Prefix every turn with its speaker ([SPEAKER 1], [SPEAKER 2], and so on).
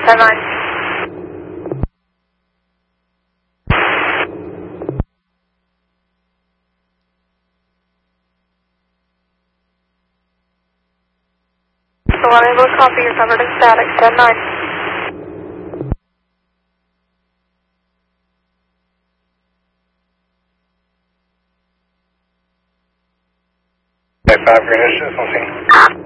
[SPEAKER 1] 10-9. So Rendezvous, copy, you're covered in static, 10-9.
[SPEAKER 2] Okay, 5 Greenwich, we'll see.